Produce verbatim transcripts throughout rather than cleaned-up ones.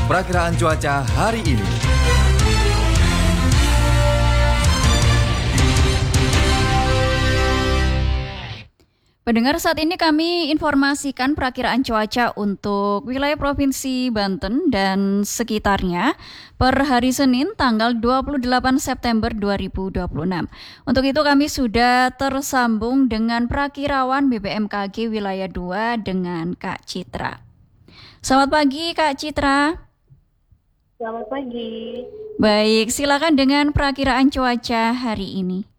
Perakiraan cuaca hari ini. Pendengar, saat ini kami informasikan perakiraan cuaca untuk wilayah Provinsi Banten dan sekitarnya per hari Senin tanggal dua puluh delapan September dua ribu dua puluh enam. Untuk itu kami sudah tersambung dengan Prakirawan B B M K G Wilayah dua dengan Kak Citra. Selamat pagi Kak Citra. Selamat pagi. Baik, silakan dengan perakiraan cuaca hari ini.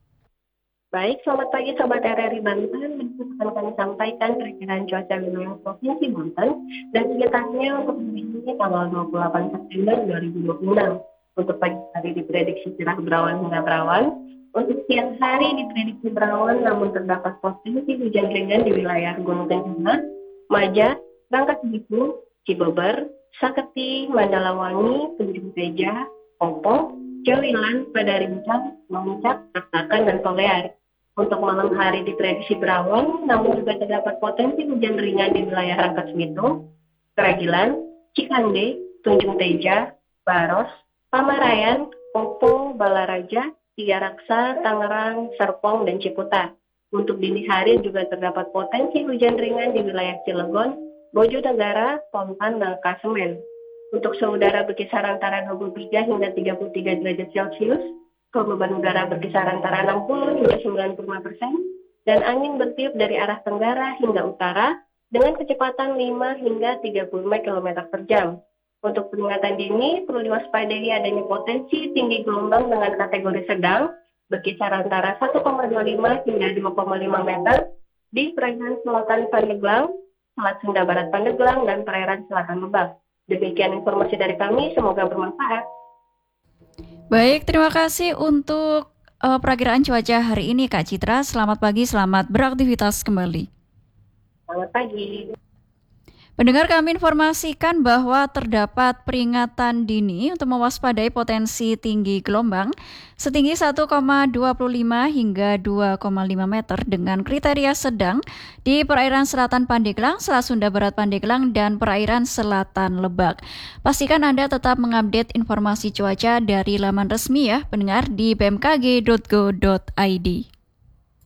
Baik, selamat pagi Sobat R R I Banten. Berikut akan kami sampaikan perakiraan cuaca wilayah Provinsi Banten dan sekitarnya untuk hari ini tanggal dua puluh delapan September dua ribu dua puluh enam. Untuk pagi hari diprediksi cerah berawan hingga berawan. Untuk siang hari diprediksi berawan namun terdapat potensi hujan ringan di wilayah Gunung Kencana, Maja, Rangkas Bitung, Cibeber, Saketi, Mandalawangi, Tanjung Teja, Opo, Jawilan, Padarincang, Mamuncak, Takakan, dan Soleari. Untuk malam hari diprediksi berawan, namun juga terdapat potensi hujan ringan di wilayah Rangkas Bitung, Keragilan, Cikande, Tunjung Teja, Baros, Pamarayan, Opo, Balaraja, Tiga Raksa, Tangerang, Serpong, dan Ciputat. Untuk dini hari juga terdapat potensi hujan ringan di wilayah Cilegon, Bojonegara, Pontan, dan Kasemen. Untuk suhu udara berkisar antara dua puluh tiga hingga tiga puluh tiga derajat Celcius, kelembaban udara berkisar antara enam puluh hingga sembilan puluh lima persen, dan angin bertiup dari arah tenggara hingga utara dengan kecepatan lima hingga tiga puluh lima kilometer per jam. Untuk peringatan dini, perlu diwaspadai adanya potensi tinggi gelombang dengan kategori sedang, berkisar antara satu koma dua lima hingga dua koma lima meter di perairan selatan Pandeglang, Selat Sunda Barat Pandeglang, dan perairan selatan Lebak. Demikian informasi dari kami, semoga bermanfaat. Baik, terima kasih untuk uh, perakiraan cuaca hari ini Kak Citra. Selamat pagi, selamat beraktivitas kembali. Selamat pagi. Pendengar, kami informasikan bahwa terdapat peringatan dini untuk mewaspadai potensi tinggi gelombang setinggi satu koma dua lima hingga dua koma lima meter dengan kriteria sedang di perairan selatan Pandeglang, Selat Sunda Barat Pandeglang, dan perairan selatan Lebak. Pastikan Anda tetap mengupdate informasi cuaca dari laman resmi ya, pendengar, di b m k g dot go dot i d.